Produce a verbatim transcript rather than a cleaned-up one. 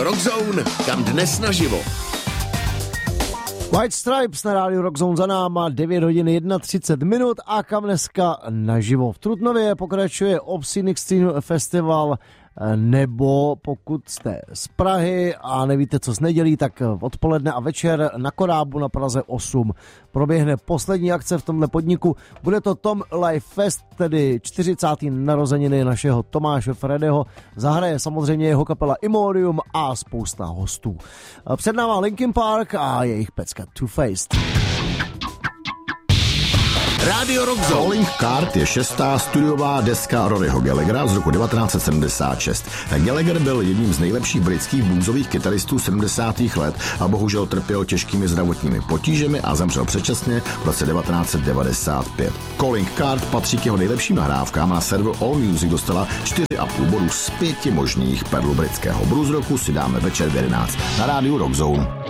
Rádio Rockzone, kam dnes naživo. White Stripes na rádiu Rockzone za náma, devět hodin třicet jedna minut a kam dneska naživo. V Trutnově pokračuje Obscene Extreme Festival, nebo pokud jste z Prahy a nevíte, co s nedělí, tak odpoledne a večer na Korábu na Praze osm proběhne poslední akce v tomhle podniku. Bude to Tom Life Fest, tedy čtyřicáté narozeniny našeho Tomáše Fredeho. Zahraje samozřejmě jeho kapela Imodium a spousta hostů. Před náma Linkin Park a jejich pecka Two Faced. Rádio Rockzone. Calling Card je šestá studiová deska Roryho Gallaghera z roku devatenáct set sedmdesát šest. Gallagher byl jedním z nejlepších britských bluesových kytaristů sedmdesátých let a bohužel trpěl těžkými zdravotními potížemi a zemřel předčasně v roce devatenáct set devadesát pět. Calling Card patří k jeho nejlepším nahrávkám a na serveru All Music dostala čtyři a půl bodů z pěti možných. Perlu britského blues roku si dáme večer v jedenáct na rádiu Rockzone.